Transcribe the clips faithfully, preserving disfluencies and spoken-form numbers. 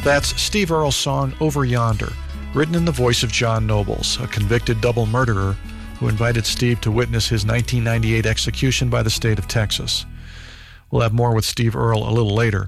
That's Steve Earle's song Over Yonder, written in the voice of John Nobles, a convicted double murderer who invited Steve to witness his nineteen ninety-eight execution by the state of Texas. We'll have more with Steve Earle a little later.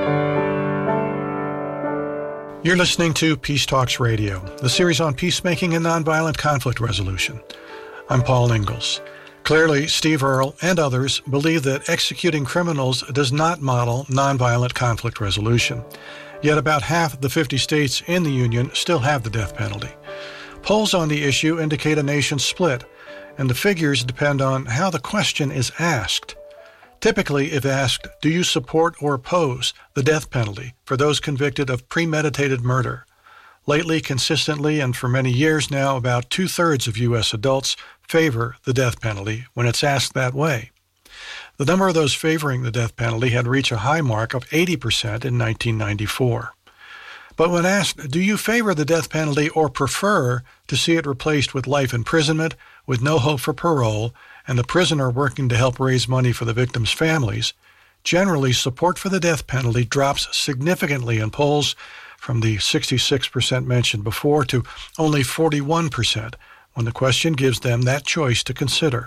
You're listening to Peace Talks Radio, the series on peacemaking and nonviolent conflict resolution. I'm Paul Ingalls. Clearly, Steve Earle and others believe that executing criminals does not model nonviolent conflict resolution. Yet about half of the fifty states in the Union still have the death penalty. Polls on the issue indicate a nation split, and the figures depend on how the question is asked. Typically, if asked, do you support or oppose the death penalty for those convicted of premeditated murder? Lately, consistently, and for many years now, about two-thirds of U S adults favor the death penalty when it's asked that way. The number of those favoring the death penalty had reached a high mark of eighty percent in nineteen ninety-four. But when asked, do you favor the death penalty or prefer to see it replaced with life imprisonment with no hope for parole and the prisoner working to help raise money for the victims' families, generally support for the death penalty drops significantly in polls from the sixty-six percent mentioned before to only forty-one percent when the question gives them that choice to consider.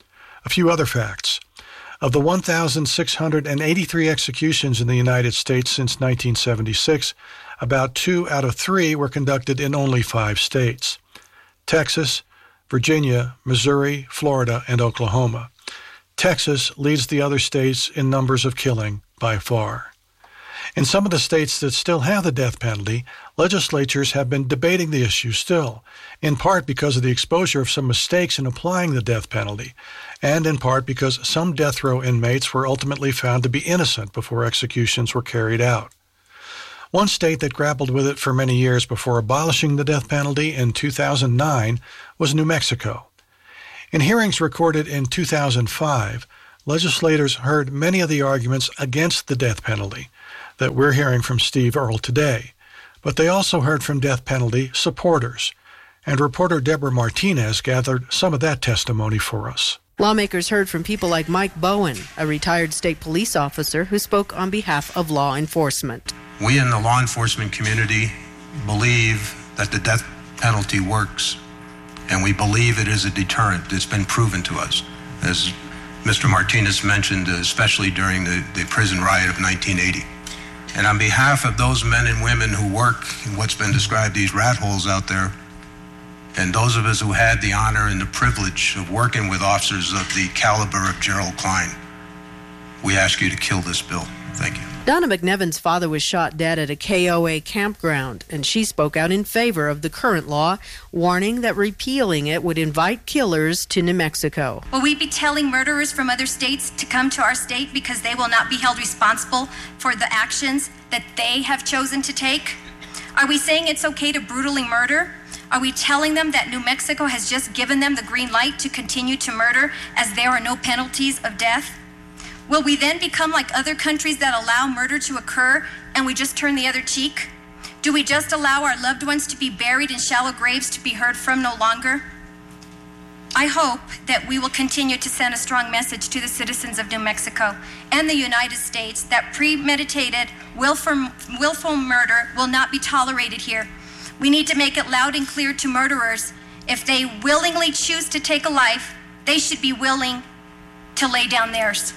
A few other facts. Of the one thousand six hundred eighty-three executions in the United States since nineteen seventy-six, about two out of three were conducted in only five states: Texas, Virginia, Missouri, Florida, and Oklahoma. Texas leads the other states in numbers of killing by far. In some of the states that still have the death penalty, legislatures have been debating the issue still, in part because of the exposure of some mistakes in applying the death penalty, and in part because some death row inmates were ultimately found to be innocent before executions were carried out. One state that grappled with it for many years before abolishing the death penalty in two thousand nine was New Mexico. In hearings recorded in two thousand five, legislators heard many of the arguments against the death penalty that we're hearing from Steve Earle today, but they also heard from death penalty supporters, and reporter Deborah Martinez gathered some of that testimony for us. Lawmakers heard from people like Mike Bowen, a retired state police officer who spoke on behalf of law enforcement. We in the law enforcement community believe that the death penalty works, and we believe it is a deterrent. It's been proven to us. As Mister Martinez mentioned, especially during the, the prison riot of nineteen eighty. And on behalf of those men and women who work in what's been described these rat holes out there, and those of us who had the honor and the privilege of working with officers of the caliber of Gerald Klein, we ask you to kill this bill. Thank you. Donna McNevins' father was shot dead at a K O A campground, and she spoke out in favor of the current law, warning that repealing it would invite killers to New Mexico. Will we be telling murderers from other states to come to our state because they will not be held responsible for the actions that they have chosen to take? Are we saying it's okay to brutally murder? Are we telling them that New Mexico has just given them the green light to continue to murder as there are no penalties of death? Will we then become like other countries that allow murder to occur and we just turn the other cheek? Do we just allow our loved ones to be buried in shallow graves to be heard from no longer? I hope that we will continue to send a strong message to the citizens of New Mexico and the United States that premeditated, willful, willful murder will not be tolerated here. We need to make it loud and clear to murderers, if they willingly choose to take a life, they should be willing to lay down theirs.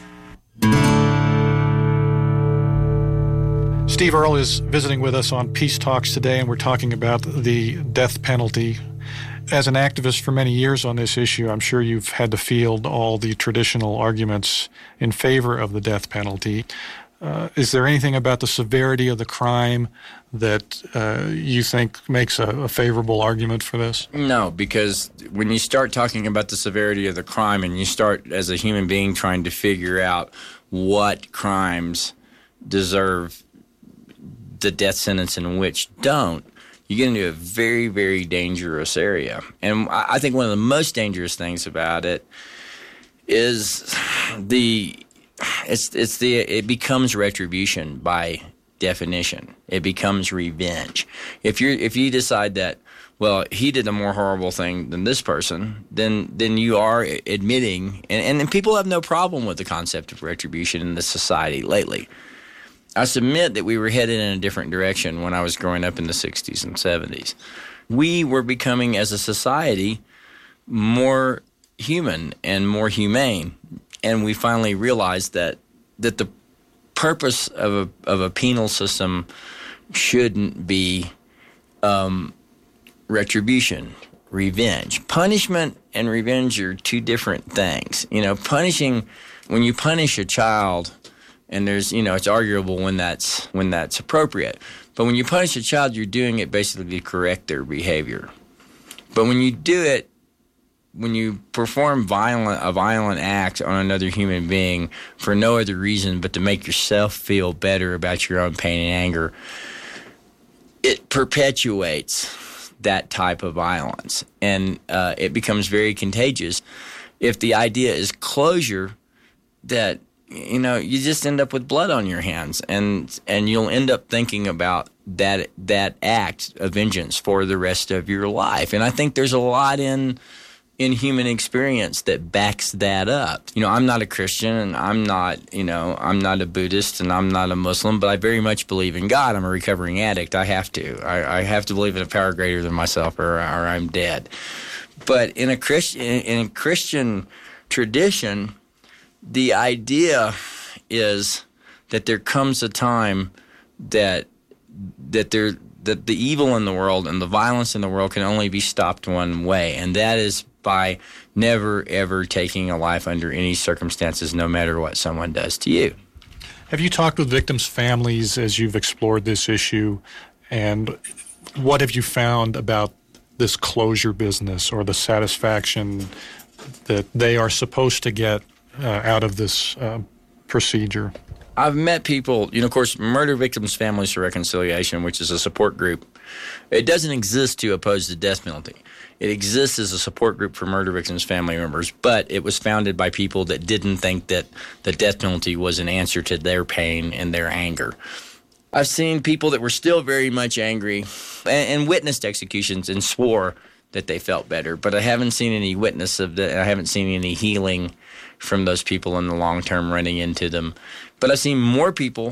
Steve Earle is visiting with us on Peace Talks today, and we're talking about the death penalty. As an activist for many years on this issue, I'm sure you've had to field all the traditional arguments in favor of the death penalty. Uh, is there anything about the severity of the crime that uh, you think makes a, a favorable argument for this? No, because when you start talking about the severity of the crime and you start as a human being trying to figure out what crimes deserve the death sentence and which don't, you get into a very, very dangerous area. And I think one of the most dangerous things about it is the it's it's the it becomes retribution by definition. It becomes revenge. If you're if you decide that, well, he did a more horrible thing than this person, then then you are admitting, and, and people have no problem with the concept of retribution in this society lately. I submit that we were headed in a different direction when I was growing up in the sixties and seventies. We were becoming, as a society, more human and more humane. And we finally realized that that the purpose of a, of a penal system shouldn't be um, retribution, revenge. Punishment and revenge are two different things. You know, punishing, when you punish a child, and there's, you know, it's arguable when that's when that's appropriate. But when you punish a child, you're doing it basically to correct their behavior. But when you do it, when you perform violent a violent act on another human being for no other reason but to make yourself feel better about your own pain and anger, it perpetuates that type of violence, and uh, it becomes very contagious. If the idea is closure, that, you know, you just end up with blood on your hands, and and you'll end up thinking about that that act of vengeance for the rest of your life. And I think there's a lot in in human experience that backs that up. You know, I'm not a Christian, and I'm not, you know, I'm not a Buddhist, and I'm not a Muslim, but I very much believe in God. I'm a recovering addict. I have to. I, I have to believe in a power greater than myself, or, or I'm dead. But in a Christian in a Christian tradition, the idea is that there comes a time that that there that the evil in the world and the violence in the world can only be stopped one way, and that is by never, ever taking a life under any circumstances, no matter what someone does to you. Have you talked with victims' families as you've explored this issue, and what have you found about this closure business, or the satisfaction that they are supposed to get uh, out of this uh, procedure? I've met people, you know, of course, Murder Victims Families for Reconciliation, which is a support group. It doesn't exist to oppose the death penalty. It exists as a support group for murder victims' family members, but it was founded by people that didn't think that the death penalty was an answer to their pain and their anger. I've seen people that were still very much angry and, and witnessed executions and swore that they felt better, but I haven't seen any witness of that. I haven't seen any healing from those people in the long term running into them. But I've seen more people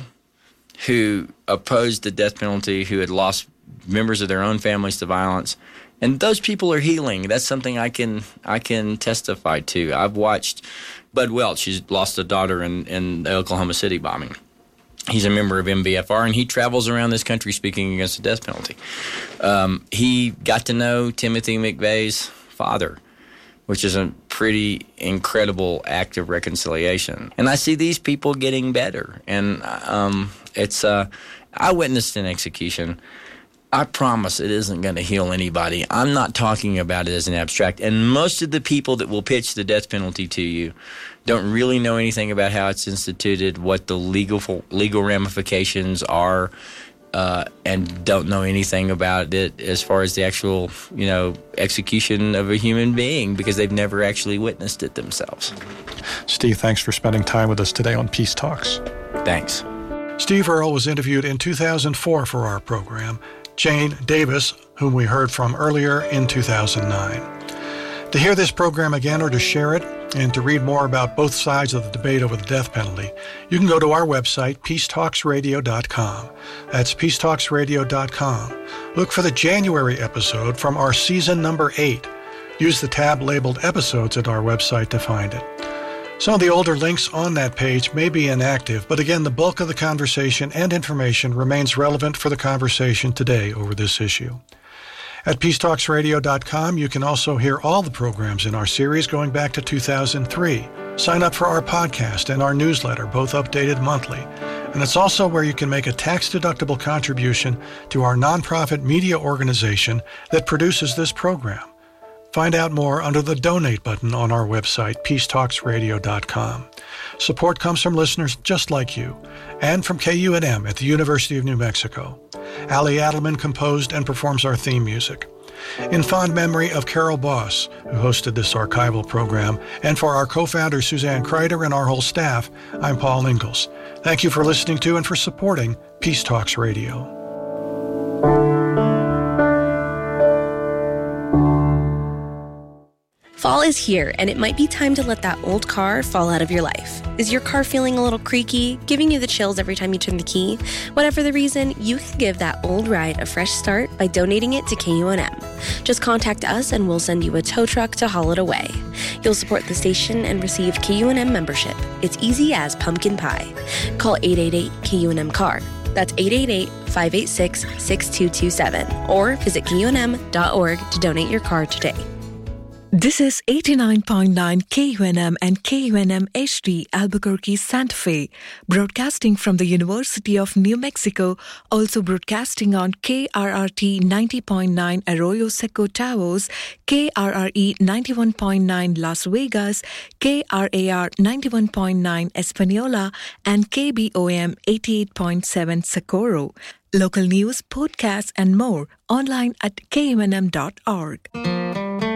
who opposed the death penalty, who had lost members of their own families to violence, and those people are healing. That's something I can I can testify to. I've watched Bud Welch. He's lost a daughter in, in the Oklahoma City bombing. He's a member of M B F R, and he travels around this country speaking against the death penalty. Um, he got to know Timothy McVeigh's father, which is a pretty incredible act of reconciliation. And I see these people getting better. And um, it's uh, I witnessed an execution. I promise it isn't going to heal anybody. I'm not talking about it as an abstract. And most of the people that will pitch the death penalty to you don't really know anything about how it's instituted, what the legal legal ramifications are, uh, and don't know anything about it as far as the actual, you know, execution of a human being, because they've never actually witnessed it themselves. Steve, thanks for spending time with us today on Peace Talks. Thanks. Steve Earle was interviewed in two thousand four for our program. Jane Davis, whom we heard from earlier, in two thousand nine. To hear this program again, or to share it, and to read more about both sides of the debate over the death penalty, you can go to our website, peace talks radio dot com. That's peace talks radio dot com. Look for the January episode from our season number eight. Use the tab labeled Episodes at our website to find it. Some of the older links on that page may be inactive, but again, the bulk of the conversation and information remains relevant for the conversation today over this issue. At peace talks radio dot com, you can also hear all the programs in our series going back to two thousand three. Sign up for our podcast and our newsletter, both updated monthly. And it's also where you can make a tax-deductible contribution to our nonprofit media organization that produces this program. Find out more under the Donate button on our website, peace talks radio dot com. Support comes from listeners just like you, and from K U N M at the University of New Mexico. Ali Adelman composed and performs our theme music. In fond memory of Carol Boss, who hosted this archival program, and for our co-founder Suzanne Kreider and our whole staff, I'm Paul Ingalls. Thank you for listening to and for supporting Peace Talks Radio. Fall is here, and it might be time to let that old car fall out of your life. Is your car feeling a little creaky, giving you the chills every time you turn the key? Whatever the reason, you can give that old ride a fresh start by donating it to K U N M. Just contact us and we'll send you a tow truck to haul it away. You'll support the station and receive K U N M membership. It's easy as pumpkin pie. Call eight eight eight K U N M car. That's eight eight eight, five eight six, six two two seven. Or visit K U N M dot org to donate your car today. This is eighty-nine point nine K U N M and K U N M H D Albuquerque, Santa Fe, broadcasting from the University of New Mexico, also broadcasting on K R R T ninety point nine Arroyo Seco Taos, K R R E ninety-one point nine Las Vegas, K R A R ninety-one point nine Espanola, and K B O M eighty-eight point seven Socorro. Local news, podcasts, and more online at K U N M dot org.